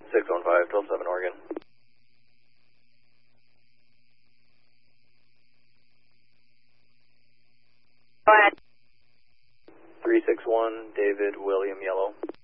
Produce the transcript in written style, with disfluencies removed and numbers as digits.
615, 127 Oregon. Go ahead. 361, David William Yellow.